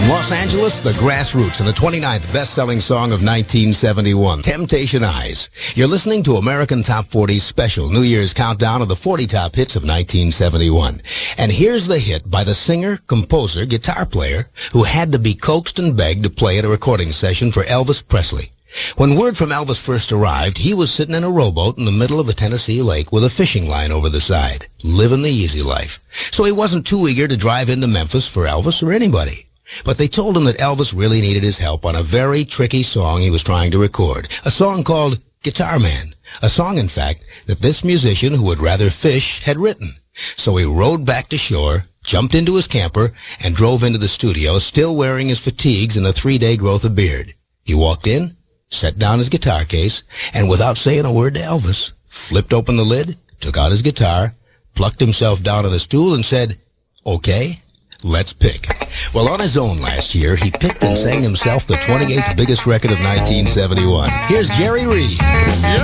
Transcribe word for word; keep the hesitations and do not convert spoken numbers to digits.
Los Angeles, The Grassroots, and the twenty-ninth best-selling song of nineteen seventy-one, Temptation Eyes. You're listening to American Top forty's special New Year's countdown of the forty top hits of nineteen seventy-one. And here's the hit by the singer, composer, guitar player who had to be coaxed and begged to play at a recording session for Elvis Presley. When word from Elvis first arrived, he was sitting in a rowboat in the middle of a Tennessee lake with a fishing line over the side, living the easy life. So he wasn't too eager to drive into Memphis for Elvis or anybody. But they told him that Elvis really needed his help on a very tricky song he was trying to record, a song called Guitar Man, a song, in fact, that this musician who would rather fish had written. So he rowed back to shore, jumped into his camper, and drove into the studio, still wearing his fatigues and a three-day growth of beard. He walked in, set down his guitar case, and without saying a word to Elvis, flipped open the lid, took out his guitar, plucked himself down on a stool, and said, "Okay, let's pick." Well, on his own last year, he picked and sang himself the twenty-eighth biggest record of nineteen seventy-one. Here's Jerry Reed.